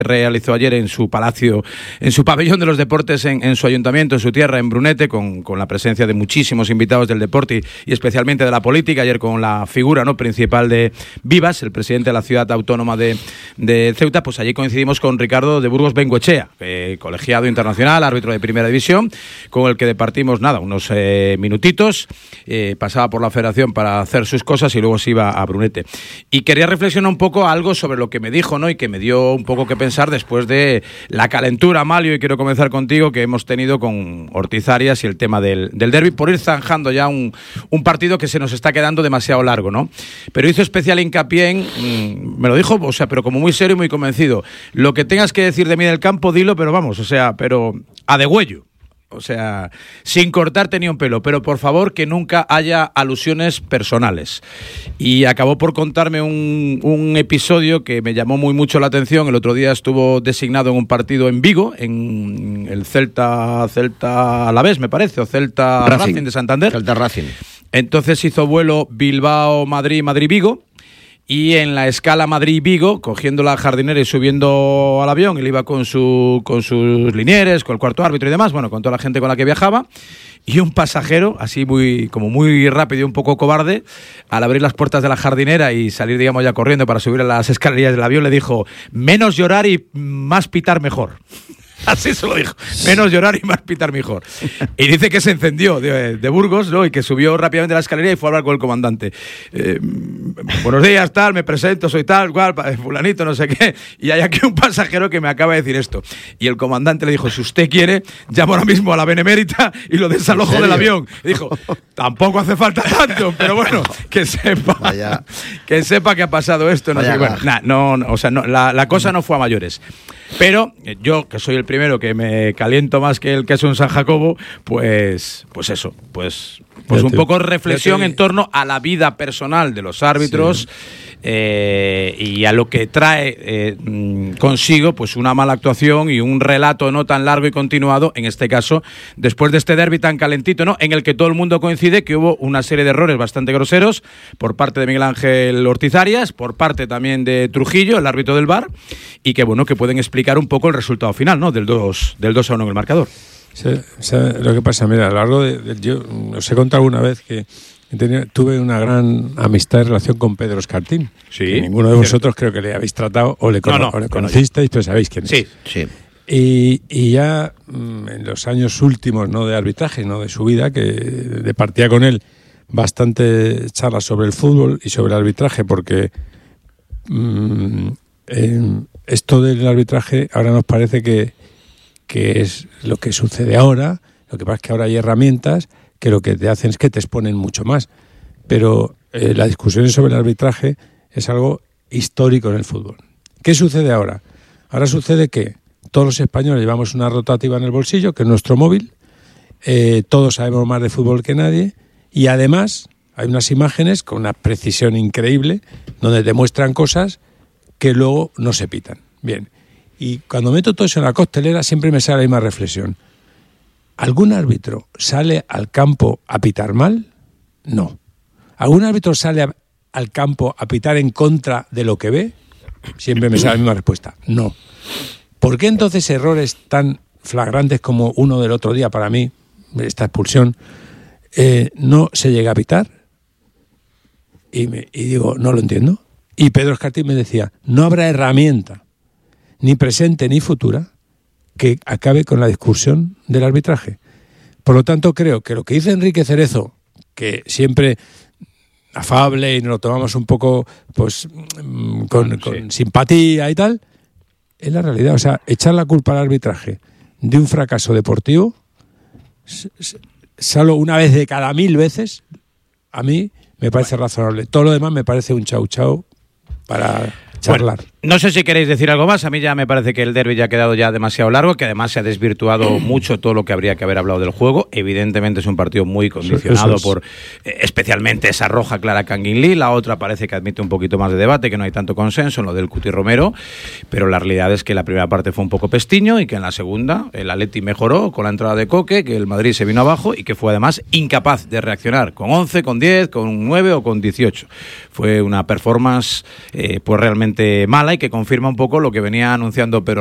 realizó ayer en su palacio, en su pabellón de los deportes, en su ayuntamiento, en su tierra, en Brunete, con la presencia de muchísimos invitados del deporte y especialmente de la política. Ayer con la figura, ¿no?, principal de Vivas, el presidente de la ciudad autónoma de Ceuta. Pues allí coincidimos con Ricardo de Burgos Bengoechea, colegiado internacional, árbitro de primera división, con el que departimos unos minutitos. Pasaba por la federación para hacer sus cosas y luego se iba a Brunete. Y quería reflexionar un poco algo sobre lo que me dijo, ¿no?, y que me dio un poco que pensar después de la calentura, Malio, y quiero comenzar contigo, que hemos tenido con Ortiz Arias y el tema del derbi, por ir zanjando ya un partido que se nos está quedando demasiado largo, ¿no? Pero hizo especial hincapié en, me lo dijo, pero como muy serio y muy convencido: lo que tengas que decir de mí en el campo, dilo, pero vamos, pero a degüello. Sin cortarte ni un pelo, pero por favor que nunca haya alusiones personales. Y acabó por contarme un episodio que me llamó mucho la atención. El otro día estuvo designado en un partido en Vigo, en el Celta Alavés, me parece, o Celta Racing de Santander. Celta Racing. Entonces hizo vuelo Bilbao-Madrid, Madrid-Vigo. Y en la escala Madrid-Vigo, cogiendo la jardinera y subiendo al avión, él iba con sus linieres, con el cuarto árbitro y demás, con toda la gente con la que viajaba, y un pasajero, así muy rápido y un poco cobarde, al abrir las puertas de la jardinera y salir, digamos, ya corriendo para subir a las escaleras del avión, le dijo: menos llorar y más pitar mejor. Así se lo dijo: menos llorar y más pitar mejor. Y dice que se encendió de Burgos, ¿no?, y que subió rápidamente la escalera y fue a hablar con el comandante. Buenos días, tal, me presento, soy tal, cual, fulanito, no sé qué, y hay aquí un pasajero que me acaba de decir esto. Y el comandante le dijo: si usted quiere, llamo ahora mismo a la Benemérita y lo desalojo del avión. Y dijo: tampoco hace falta tanto, pero bueno, que sepa que ha pasado esto. No sé, la cosa no fue a mayores. Pero yo, que soy el primero que me caliento más que el queso en San Jacobo, pues un poco reflexión en torno a la vida personal de los árbitros. Sí. Y a lo que trae consigo pues una mala actuación y un relato no tan largo y continuado, en este caso, después de este derbi tan calentito, ¿no?, en el que todo el mundo coincide que hubo una serie de errores bastante groseros por parte de Miguel Ángel Ortiz Arias, por parte también de Trujillo, el árbitro del VAR, y que que pueden explicar un poco el resultado final, ¿no?, del 2-1 en el marcador. Sí, lo que pasa, mira, a lo largo yo os he contado alguna vez que tuve una gran amistad y relación con Pedro Escartín. Sí. Que ninguno de vosotros creo que le habéis tratado o le conocisteis, pero sabéis quién es. Sí. Y ya en los años últimos, ¿no?, de arbitraje, ¿no?, de su vida, que departía con él bastante charlas sobre el fútbol y sobre el arbitraje, porque esto del arbitraje ahora nos parece que es lo que sucede ahora. Lo que pasa es que ahora hay herramientas que lo que te hacen es que te exponen mucho más. Pero la discusión sobre el arbitraje es algo histórico en el fútbol. ¿Qué sucede ahora? Ahora sucede que todos los españoles llevamos una rotativa en el bolsillo, que es nuestro móvil, todos sabemos más de fútbol que nadie, y además hay unas imágenes con una precisión increíble donde te muestran cosas que luego no se pitan. Bien, y cuando meto todo eso en la costelera siempre me sale la misma reflexión. ¿Algún árbitro sale al campo a pitar mal? No. ¿Algún árbitro sale al campo a pitar en contra de lo que ve? Siempre me sale la misma respuesta. No. ¿Por qué entonces errores tan flagrantes como uno del otro día, para mí, esta expulsión, no se llega a pitar? Y digo, no lo entiendo. Y Pedro Escartín me decía: no habrá herramienta, ni presente ni futura, que acabe con la discusión del arbitraje. Por lo tanto, creo que lo que dice Enrique Cerezo, que siempre afable y nos lo tomamos un poco pues con simpatía y tal, es la realidad. O sea, echar la culpa al arbitraje de un fracaso deportivo, solo una vez de cada 1000 veces, a mí me parece razonable. Todo lo demás me parece un chau para charlar. Bueno, no sé si queréis decir algo más. A mí ya me parece que el derbi ya ha quedado ya demasiado largo, que además se ha desvirtuado mucho todo lo que habría que haber hablado del juego. Evidentemente es un partido muy condicionado por especialmente esa roja clara Kangin Lee. La otra parece que admite un poquito más de debate, que no hay tanto consenso en lo del Cuti Romero, pero la realidad es que la primera parte fue un poco pestiño y que en la segunda el Atleti mejoró con la entrada de Coque, que el Madrid se vino abajo y que fue además incapaz de reaccionar con 11, con 10, con 9 o con 18. Fue una performance pues realmente mala mala y que confirma un poco lo que venía anunciando Pedro